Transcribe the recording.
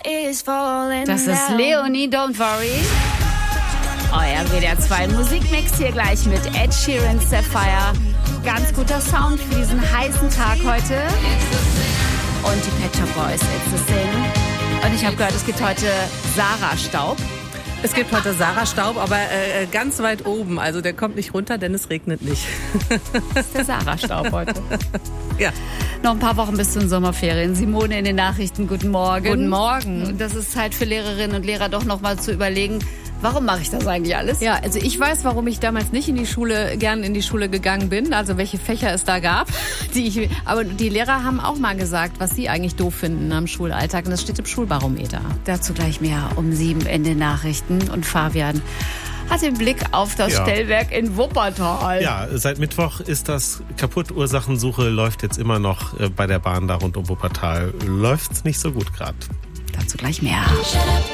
Das ist Leonie, Don't Worry. Euer WDR 2 Musikmix hier gleich mit Ed Sheeran, Sapphire. Ganz guter Sound für diesen heißen Tag heute. Und die Pet Shop Boys, It's a Sin. Und ich habe gehört, es gibt heute Sarah Staub. Es gibt heute Sarah Staub, aber ganz weit oben. Also der kommt nicht runter, denn es regnet nicht. Das ist der Sarah Staub heute. Ja. Noch ein paar Wochen bis zu den Sommerferien. Simone in den Nachrichten, guten Morgen. Guten Morgen. Und das ist Zeit für Lehrerinnen und Lehrer doch noch mal zu überlegen, warum mache ich das eigentlich alles? Ja, also ich weiß, warum ich damals nicht gern in die Schule gegangen bin, also welche Fächer es da gab. Aber die Lehrer haben auch mal gesagt, was sie eigentlich doof finden am Schulalltag. Und das steht im Schulbarometer. Dazu gleich mehr um 7 in den Nachrichten. Und Fabian hat den Blick auf das Stellwerk in Wuppertal. Ja, seit Mittwoch ist das Kaputtursachensuche, läuft jetzt immer noch bei der Bahn da rund um Wuppertal. Läuft's nicht so gut gerade. Dazu gleich mehr.